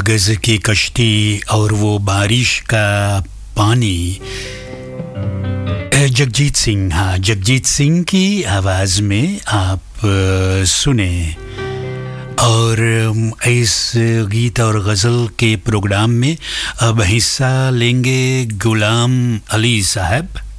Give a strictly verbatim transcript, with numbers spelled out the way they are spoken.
कागज़ की कश्ती और वो बारिश का पानी। जगजीत सिंह, हाँ जगजीत सिंह की आवाज़ में आप सुने। और इस गीत और गज़ल के प्रोग्राम में अब हिस्सा लेंगे गुलाम अली साहब।